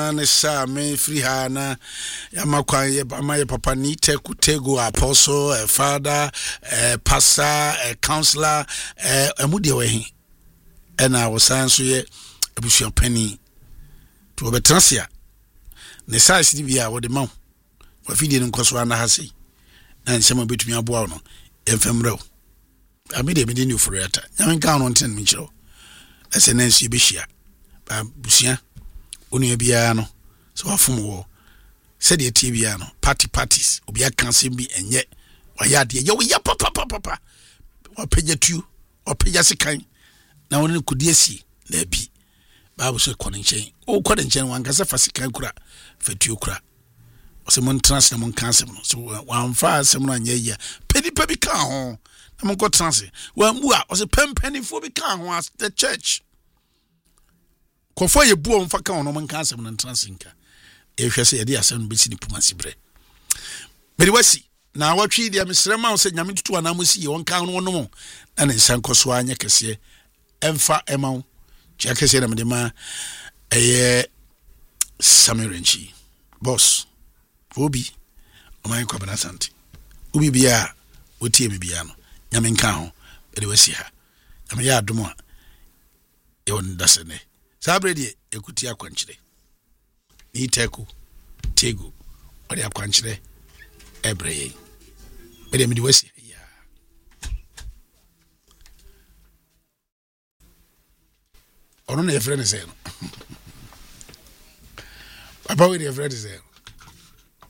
ne sa me free ha na yamakwa ye my papa ni tego apostle father pastor counselor amudi we ena wosan so ye abusuan pani to obetransia ne size ni bia wo de ma wa fidie nkoso ana ha sei na nsema betumi aboa no emfemrew amide me ni ofureta nyanka no nten mi kiro ese na nsu be hia ba busia onu bia no so wafom wo se de tie bia no parties obi aka bi enye wa ya de ye wo ya papa wa pegya tu wa pegya sekan na woni kudie si na bi ba so konenchen o konenchen wan ka se fasikan kura fatuo kura o se mon trans na mon cancel no so wan fa se mon anya ya pedi bi ka ho na mon ko trans wan mu a o se pempenifo bi ka ho as the church kofo ye buo mfa ka ono mon cancel no trans nka e hwe se ye de asem be si ni puma sibre meri wasi na watwi dia mesrema o se nyame tutu ana mo si ye won ka no no na ne nsan koso anya kese emfa emaw chia kese na me ma eye Samirenchi boss obi o man ko bana santi obi bia otie me bia no nyame nka ho meri wasi ha nyame ya adomo a e won dasene sabredi ekuti akwanchire ni tego odi akwanchire ebreye meri me di wasi ya ono na efre ne se no papa we di efre ne se